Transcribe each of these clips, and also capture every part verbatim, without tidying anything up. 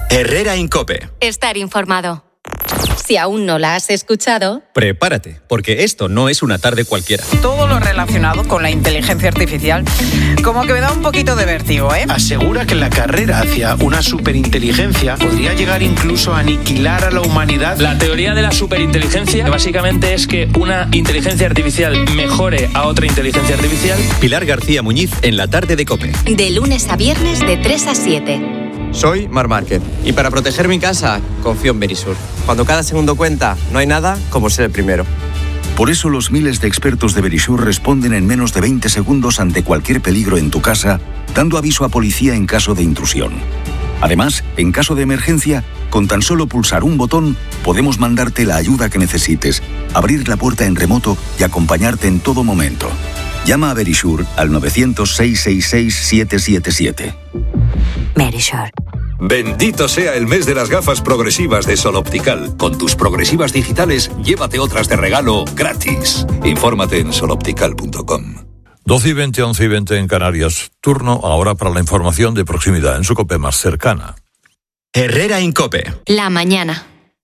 Herrera Incope. Estar informado. Si aún no la has escuchado, prepárate, porque esto no es una tarde cualquiera. Todo lo relacionado con la inteligencia artificial, como que me da un poquito de vértigo, ¿eh? Asegura que la carrera hacia una superinteligencia podría llegar incluso a aniquilar a la humanidad. La teoría de la superinteligencia básicamente es que una inteligencia artificial mejore a otra inteligencia artificial. Pilar García Muñiz en la tarde de COPE. De lunes a viernes de tres a siete. Soy Mar Márquez y para proteger mi casa confío en Verisur. Cuando cada segundo cuenta, no hay nada como ser el primero. Por eso los miles de expertos de Verisur responden en menos de veinte segundos ante cualquier peligro en tu casa, dando aviso a policía en caso de intrusión. Además, en caso de emergencia, con tan solo pulsar un botón, podemos mandarte la ayuda que necesites, abrir la puerta en remoto y acompañarte en todo momento. Llama a Verisur al nueve cero cero, seis seis seis, siete siete siete. Verisur. Bendito sea el mes de las gafas progresivas de Sol Optical. Con tus progresivas digitales, llévate otras de regalo gratis. Infórmate en sol optical punto com. doce y veinte, once y veinte en Canarias. Turno ahora para la información de proximidad en su COPE más cercana. Herrera Incope. La mañana.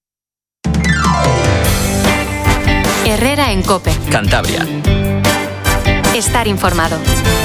Herrera en COPE. Cantabria. Estar informado.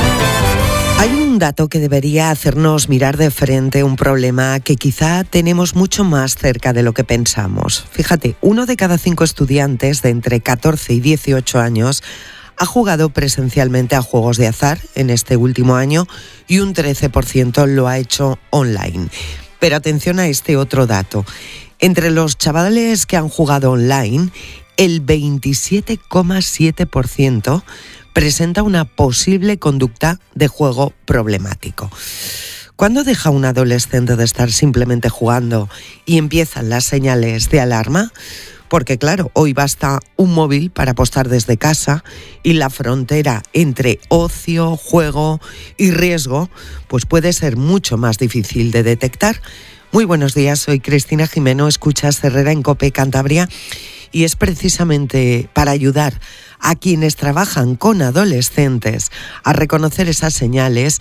Hay un dato que debería hacernos mirar de frente un problema que quizá tenemos mucho más cerca de lo que pensamos. Fíjate, uno de cada cinco estudiantes de entre catorce y dieciocho años ha jugado presencialmente a juegos de azar en este último año y un trece por ciento lo ha hecho online. Pero atención a este otro dato. Entre los chavales que han jugado online, el veintisiete coma siete por ciento presenta una posible conducta de juego problemático. ¿Cuándo deja un adolescente de estar simplemente jugando y empiezan las señales de alarma? Porque claro, hoy basta un móvil para apostar desde casa y la frontera entre ocio, juego y riesgo pues puede ser mucho más difícil de detectar. Muy buenos días, soy Cristina Jimeno, escuchas Herrera en COPE Cantabria y es precisamente para ayudar a quienes trabajan con adolescentes a reconocer esas señales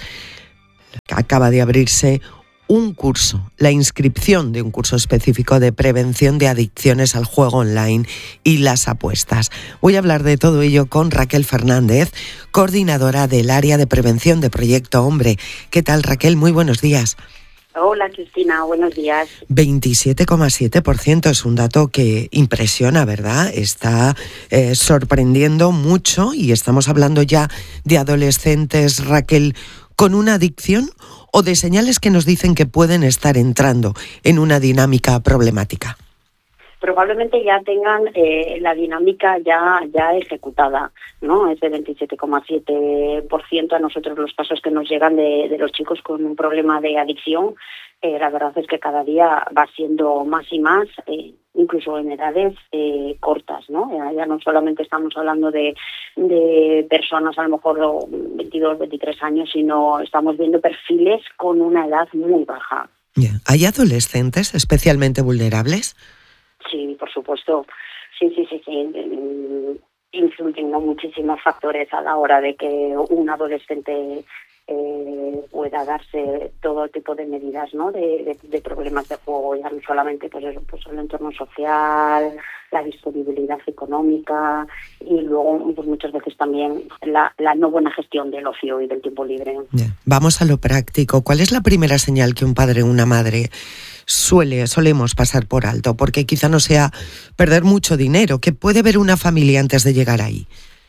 que acaba de abrirse un curso, la inscripción de un curso específico de prevención de adicciones al juego online y las apuestas. Voy a hablar de todo ello con Raquel Fernández, coordinadora del área de prevención de Proyecto Hombre. ¿Qué tal, Raquel? Muy buenos días. Hola, Cristina, buenos días. veintisiete coma siete por ciento es un dato que impresiona, ¿verdad? Está eh, sorprendiendo mucho y estamos hablando ya de adolescentes, Raquel, con una adicción o de señales que nos dicen que pueden estar entrando en una dinámica problemática. Probablemente ya tengan eh, la dinámica ya ya ejecutada, ¿no? Ese veintisiete coma siete por ciento a nosotros los casos que nos llegan de, de los chicos con un problema de adicción, eh, la verdad es que cada día va siendo más y más, eh, incluso en edades eh, cortas, ¿no? Ya, ya no solamente estamos hablando de, de personas a lo mejor veintidós, veintitrés años, sino estamos viendo perfiles con una edad muy baja. Yeah. ¿Hay adolescentes especialmente vulnerables? Sí, por supuesto. Sí, sí, sí, sí. Influyen, ¿no?, muchísimos factores a la hora de que un adolescente eh, pueda darse todo tipo de medidas, ¿no?, de, de, de problemas de juego, ya no solamente pues eso, pues el entorno social, la disponibilidad económica y luego pues muchas veces también la, la no buena gestión del ocio y del tiempo libre. Yeah. Vamos a lo práctico. ¿Cuál es la primera señal que un padre o una madre suele, solemos pasar por alto? Porque quizá no sea perder mucho dinero. ¿Qué puede ver una familia antes de llegar ahí?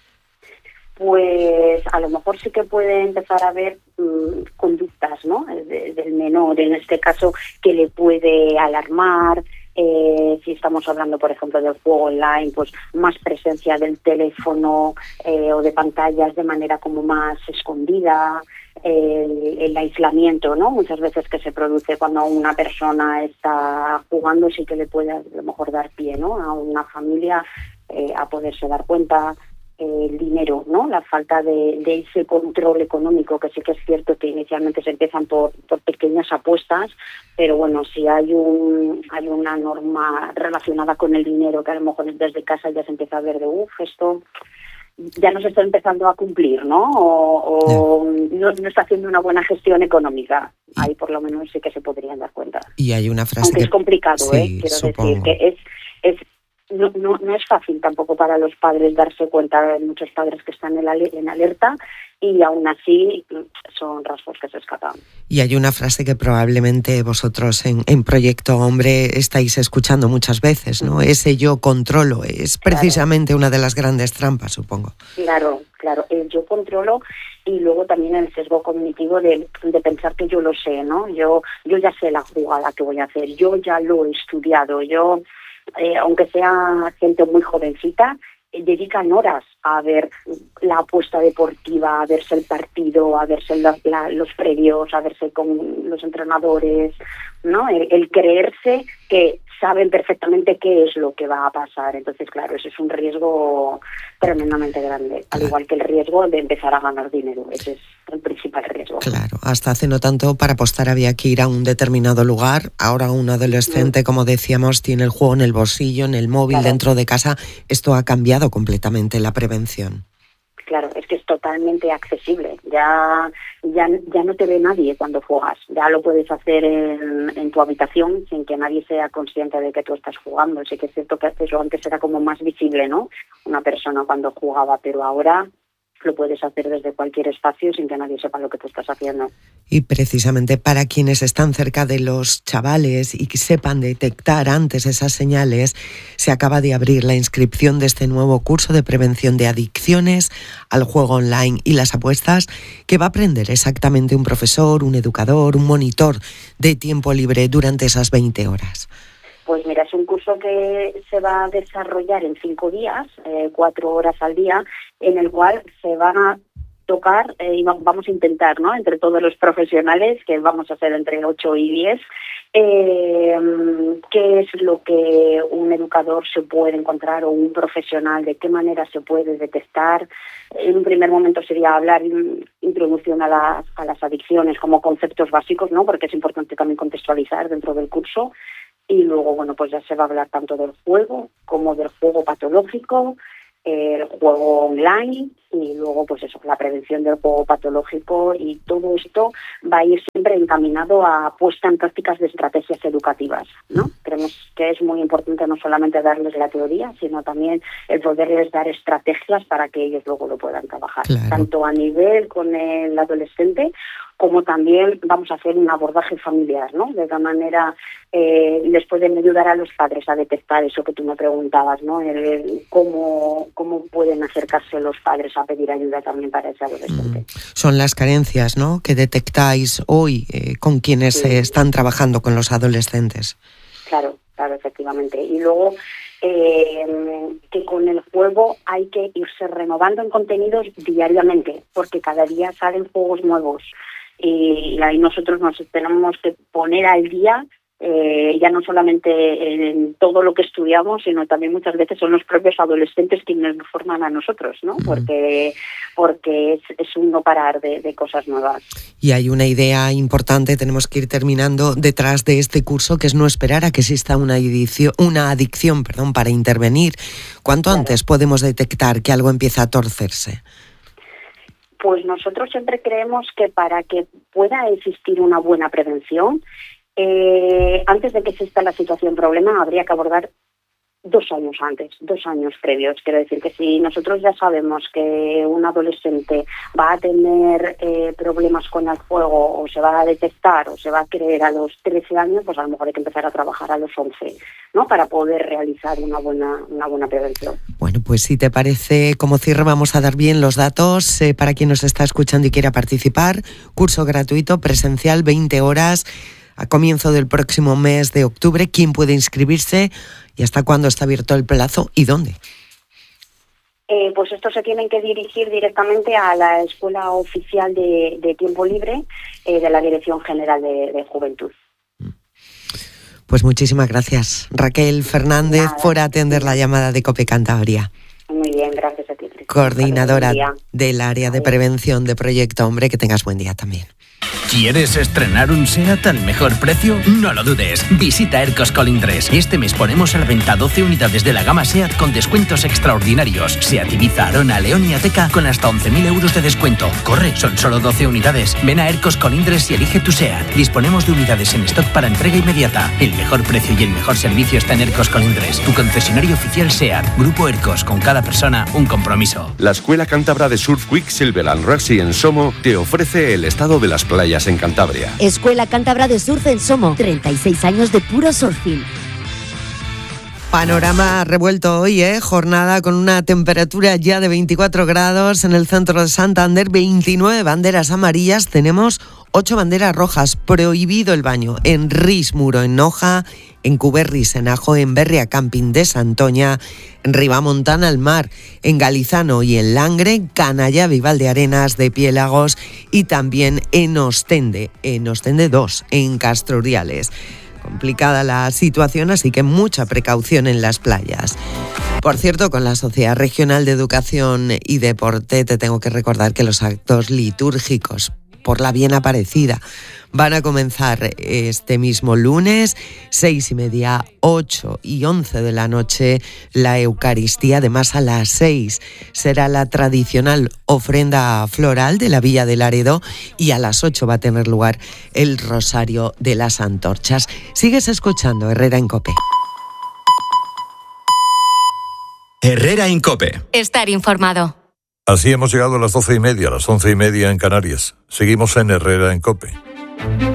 Pues a lo mejor sí que puede empezar a ver mmm, conductas, ¿no?, de, del menor, en este caso, que le puede alarmar. Eh, si estamos hablando, por ejemplo, del juego online, pues más presencia del teléfono eh, o de pantallas de manera como más escondida. El, el aislamiento, ¿no?, muchas veces que se produce cuando una persona está jugando, sí que le puede a lo mejor dar pie, ¿no?, a una familia eh, a poderse dar cuenta. El dinero, ¿no?, la falta de, de ese control económico, que sí que es cierto que inicialmente se empiezan por, por pequeñas apuestas, pero bueno, si hay un hay una norma relacionada con el dinero que a lo mejor desde casa ya se empieza a ver de uff, esto ya no se está empezando a cumplir, ¿no? O, o no, no está haciendo una buena gestión económica. Ahí por lo menos sí que se podrían dar cuenta. Y hay una frase Aunque que... es complicado, sí, ¿eh? Quiero supongo. decir que es... es No, no, no es fácil tampoco para los padres darse cuenta. Hay muchos padres que están en, la, en alerta y aún así son rasgos que se escapan. Y hay una frase que probablemente vosotros en, en Proyecto Hombre estáis escuchando muchas veces, ¿no? Ese yo controlo es precisamente claro. una de las grandes trampas, supongo. Claro, claro. El yo controlo y luego también el sesgo cognitivo de, de pensar que yo lo sé, ¿no? Yo, yo ya sé la jugada que voy a hacer, yo ya lo he estudiado, yo... Eh, aunque sea gente muy jovencita, eh, dedican horas a ver la apuesta deportiva, a verse el partido, a verse la, la, los previos, a verse con los entrenadores, ¿no? El, el creerse que saben perfectamente qué es lo que va a pasar. Entonces, claro, ese es un riesgo tremendamente grande, al igual que el riesgo de empezar a ganar dinero. Ese es el principal riesgo. Claro, hasta hace no tanto para apostar había que ir a un determinado lugar. Ahora un adolescente, mm. como decíamos, tiene el juego en el bolsillo, en el móvil, claro. dentro de casa. Esto ha cambiado completamente la prevención. Claro, es que es totalmente accesible. Ya, ya, ya no te ve nadie cuando juegas. Ya lo puedes hacer en, en tu habitación sin que nadie sea consciente de que tú estás jugando. Sí que es cierto que eso antes era como más visible, ¿no? Una persona cuando jugaba, pero ahora lo puedes hacer desde cualquier espacio sin que nadie sepa lo que tú estás haciendo. Y precisamente para quienes están cerca de los chavales y que sepan detectar antes esas señales, se acaba de abrir la inscripción de este nuevo curso de prevención de adicciones al juego online y las apuestas, que va a aprender exactamente un profesor, un educador, un monitor de tiempo libre durante esas veinte horas. Pues mira, es un curso que se va a desarrollar en cinco días, eh, cuatro horas al día, en el cual se van a tocar eh, y vamos a intentar, ¿no? Entre todos los profesionales, que vamos a hacer entre ocho y diez, eh, qué es lo que un educador se puede encontrar o un profesional, de qué manera se puede detectar. En un primer momento sería hablar introducción a las, a las adicciones como conceptos básicos, ¿no? Porque es importante también contextualizar dentro del curso. Y luego, bueno, pues ya se va a hablar tanto del juego como del juego patológico, el juego online y luego, pues eso, la prevención del juego patológico, y todo esto va a ir siempre encaminado a puesta en prácticas de estrategias educativas, ¿no? Creemos que es muy importante no solamente darles la teoría, sino también el poderles dar estrategias para que ellos luego lo puedan trabajar, claro. tanto a nivel con el adolescente como también vamos a hacer un abordaje familiar, ¿no? De esta manera eh, les pueden ayudar a los padres a detectar eso que tú me preguntabas, ¿no? El, el cómo, cómo pueden acercarse los padres a pedir ayuda también para ese adolescente. Mm. Son las carencias, ¿no?, que detectáis hoy eh, con quienes sí. eh, están trabajando con los adolescentes. Claro, claro, efectivamente. Y luego eh, que con el juego hay que irse renovando en contenidos diariamente, porque cada día salen juegos nuevos. Y ahí nosotros nos tenemos que poner al día, eh, ya no solamente en todo lo que estudiamos, sino también muchas veces son los propios adolescentes quienes nos forman a nosotros, ¿no? Porque, porque es, es un no parar de, de cosas nuevas. Y hay una idea importante, tenemos que ir terminando, detrás de este curso, que es no esperar a que exista una adicción, una adicción perdón, para intervenir. ¿Cuánto claro. antes podemos detectar que algo empieza a torcerse? Pues nosotros siempre creemos que para que pueda existir una buena prevención, eh, antes de que exista la situación problema, habría que abordar dos años antes, dos años previos. Quiero decir que si nosotros ya sabemos que un adolescente va a tener eh, problemas con el juego, o se va a detectar o se va a creer a los trece años, pues a lo mejor hay que empezar a trabajar a los once, ¿no? Para poder realizar una buena, una buena prevención. Bueno, pues si te parece, como cierre vamos a dar bien los datos eh, para quien nos está escuchando y quiera participar. Curso gratuito, presencial, veinte horas, a comienzo del próximo mes de octubre. ¿Quién puede inscribirse y hasta cuándo está abierto el plazo y dónde? Eh, pues estos se tienen que dirigir directamente a la Escuela Oficial de, de Tiempo Libre eh, de la Dirección General de, de Juventud. Pues muchísimas gracias, Raquel Fernández, Nada. por atender la llamada de COPE Cantabria. Muy bien, gracias a ti. Coordinadora del área de prevención de Proyecto Hombre. Que tengas buen día también. ¿Quieres estrenar un SEAT al mejor precio? No lo dudes, visita Ercos Colindres. Este mes ponemos a la venta doce unidades de la gama SEAT con descuentos extraordinarios. SEAT Ibiza, Arona, León y Ateca con hasta once mil euros de descuento. Corre, son solo doce unidades. Ven a Ercos Colindres y elige tu SEAT. Disponemos de unidades en stock para entrega inmediata. El mejor precio y el mejor servicio está en Ercos Colindres, tu concesionario oficial SEAT. Grupo Ercos, con cada persona un compromiso. La Escuela Cántabra de Surf Quicksilver and Rugby en Somo te ofrece el estado de las playas en Cantabria. Escuela Cántabra de Surf en Somo, treinta y seis años de puro surfing. Panorama revuelto hoy, ¿eh? Jornada con una temperatura ya de veinticuatro grados en el centro de Santander, veintinueve banderas amarillas, tenemos ocho banderas rojas, prohibido el baño en Ris Muro, en Noja, en Cuberris, en Ajo, en Berria Camping de Santoña, en Ribamontana al Mar, en Galizano y en Langre, Canalla y Valdearenas de Piélagos y también en Ostende, en Ostende dos, en Castroriales. Complicada la situación, así que mucha precaución en las playas. Por cierto, con la Sociedad Regional de Educación y Deporte te tengo que recordar que los actos litúrgicos por la Bien Aparecida van a comenzar este mismo lunes, seis y media, ocho y once de la noche, la Eucaristía. Además, a las seis será la tradicional ofrenda floral de la Villa de Laredo y a las ocho va a tener lugar el Rosario de las Antorchas. Sigues escuchando Herrera en COPE. Herrera en COPE. Estar informado. Así hemos llegado a las doce y media, a las once y media en Canarias. Seguimos en Herrera en COPE.